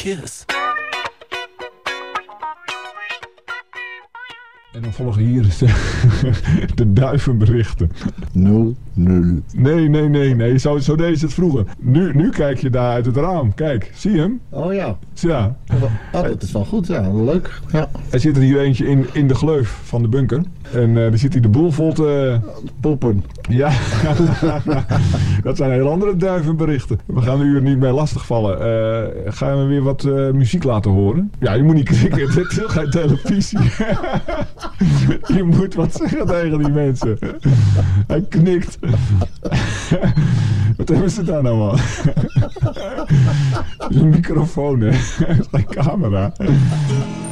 kiss. En dan volgen hier de duivenberichten. 0-0. Nee. Zo deed ze het vroeger. Nu kijk je daar uit het raam. Kijk, zie je hem? Oh ja. Ja. Oh, dat is wel goed, ja. Leuk. Ja. Er zit er hier eentje in de gleuf van de bunker. En daar zit hij de boel vol te Poepen. Ja, dat zijn heel andere duivenberichten. We gaan u er niet mee lastigvallen. Gaan we weer wat muziek laten horen? Ja, je moet niet krikken. Dit is geen televisie. Je moet wat zeggen tegen die mensen. Hij knikt. Wat hebben ze daar nou aan? Het is een microfoon, hè? Het is geen camera.